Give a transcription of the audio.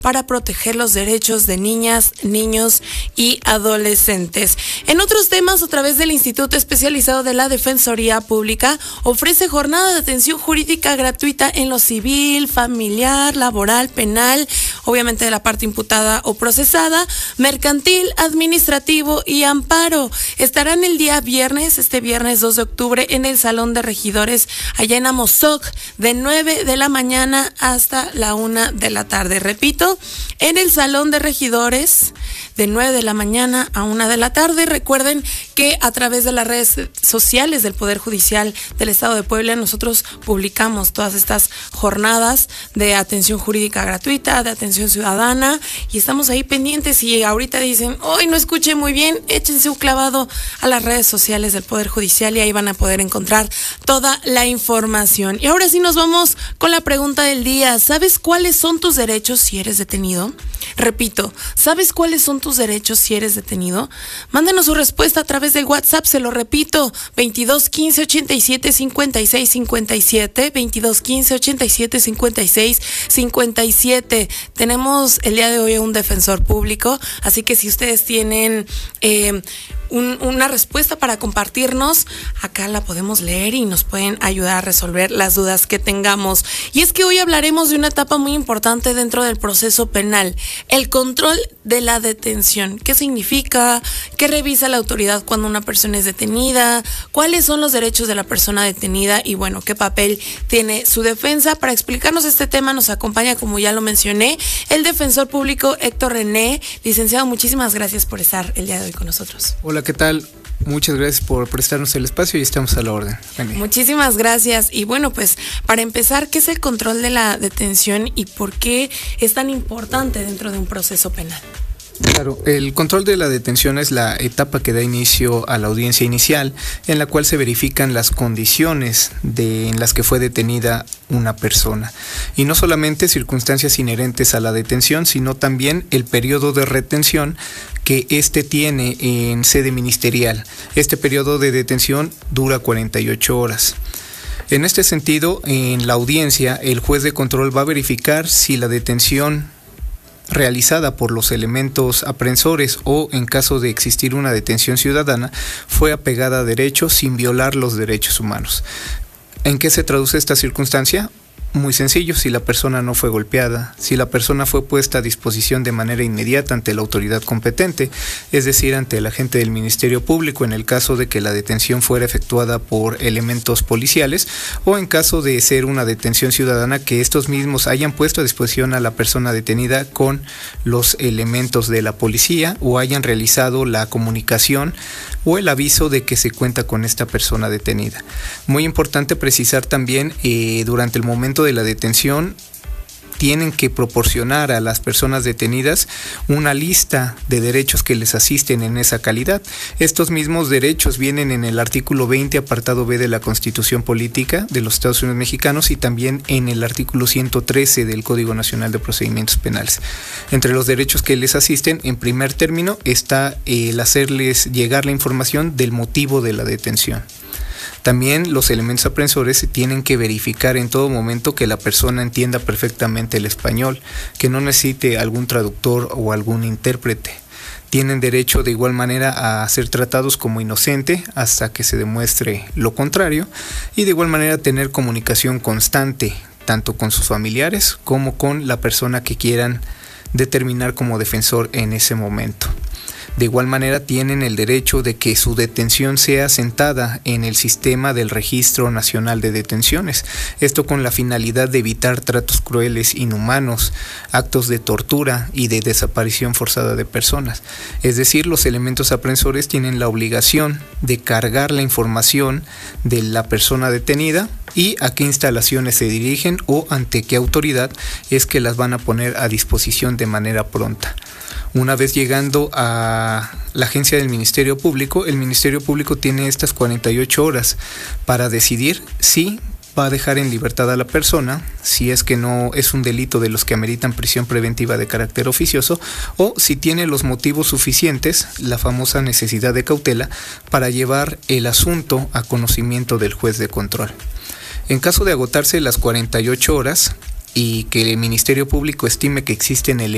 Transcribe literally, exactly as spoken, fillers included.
para proteger los derechos de niñas, niños y adolescentes. En otros temas, a través del Instituto Especializado de la Defensoría Pública, ofrece jornada de atención jurídica gratuita en lo civil, familiar, laboral, penal, obviamente de la parte imputada o procesada, mercantil, administrativo y amparo. Estarán el día viernes, este viernes dos de octubre, en el Salón de Regidores, allá en Amozoc, de nueve de la mañana hasta la una de la tarde. Repito, en el Salón de Regidores, de nueve de la mañana a una de la tarde. Recuerden que a través de las redes sociales del Poder Judicial del Estado de Puebla nosotros publicamos todas estas jornadas de atención jurídica gratuita, de atención ciudadana, y estamos ahí pendientes. Y ahorita dicen, hoy no escuché muy bien, échense un clavado a las redes sociales del Poder Judicial y ahí van a poder encontrar toda la información. Y ahora sí nos vamos con la pregunta del día. ¿Sabes cuáles son tus derechos si eres detenido? Repito, ¿sabes cuáles son tus derechos si eres detenido? Mándenos su respuesta a través del WhatsApp, se lo repito, veintidós quince ochenta y siete cincuenta y seis cincuenta y siete, veintidós quince ochenta y siete cincuenta y seis cincuenta y siete. Tenemos el día de hoy un defensor público, así que si ustedes tienen eh, un, una respuesta para compartirnos, acá la podemos leer y nos pueden ayudar a resolver las dudas que tengamos. Y es que hoy hablaremos de una etapa muy importante dentro del proceso penal, el control de la detención. ¿Qué significa? ¿Qué revisa la autoridad cuando una persona es detenida? ¿Cuáles son los derechos de la persona detenida? Y bueno, ¿qué papel tiene su defensa? Para explicarnos este tema nos acompaña, como ya lo mencioné, el defensor público Héctor René. Licenciado, muchísimas gracias por estar el día de hoy con nosotros. Hola, ¿qué tal? Muchas gracias por prestarnos el espacio y estamos a la orden. Venga. Muchísimas gracias. Y bueno, pues para empezar, ¿qué es el control de la detención y por qué es tan importante dentro de un proceso penal? Claro, el control de la detención es la etapa que da inicio a la audiencia inicial, en la cual se verifican las condiciones de, en las que fue detenida una persona. Y no solamente circunstancias inherentes a la detención, sino también el periodo de retención que éste tiene en sede ministerial. Este periodo de detención dura cuarenta y ocho horas. En este sentido, en la audiencia, el juez de control va a verificar si la detención realizada por los elementos aprensores o, en caso de existir una detención ciudadana, fue apegada a derechos sin violar los derechos humanos. ¿En qué se traduce esta circunstancia? Muy sencillo, si la persona no fue golpeada, si la persona fue puesta a disposición de manera inmediata ante la autoridad competente, es decir, ante el agente del Ministerio Público en el caso de que la detención fuera efectuada por elementos policiales, o en caso de ser una detención ciudadana, que estos mismos hayan puesto a disposición a la persona detenida con los elementos de la policía o hayan realizado la comunicación o el aviso de que se cuenta con esta persona detenida. Muy importante precisar también, eh, durante el momento de la detención, tienen que proporcionar a las personas detenidas una lista de derechos que les asisten en esa calidad. Estos mismos derechos vienen en el artículo veinte, apartado B de la Constitución Política de los Estados Unidos Mexicanos y también en el artículo ciento trece del Código Nacional de Procedimientos Penales. Entre los derechos que les asisten, en primer término, está el hacerles llegar la información del motivo de la detención. También los elementos aprensores tienen que verificar en todo momento que la persona entienda perfectamente el español, que no necesite algún traductor o algún intérprete. Tienen derecho de igual manera a ser tratados como inocente hasta que se demuestre lo contrario y de igual manera tener comunicación constante tanto con sus familiares como con la persona que quieran determinar como defensor en ese momento. De igual manera tienen el derecho de que su detención sea sentada en el sistema del Registro Nacional de Detenciones, esto con la finalidad de evitar tratos crueles, inhumanos, actos de tortura y de desaparición forzada de personas. Es decir, los elementos aprensores tienen la obligación de cargar la información de la persona detenida y a qué instalaciones se dirigen o ante qué autoridad es que las van a poner a disposición de manera pronta. Una vez llegando a la agencia del Ministerio Público, el Ministerio Público tiene estas cuarenta y ocho horas para decidir si va a dejar en libertad a la persona, si es que no es un delito de los que ameritan prisión preventiva de carácter oficioso, o si tiene los motivos suficientes, la famosa necesidad de cautela, para llevar el asunto a conocimiento del juez de control. En caso de agotarse las cuarenta y ocho horas y que el Ministerio Público estime que existen elementos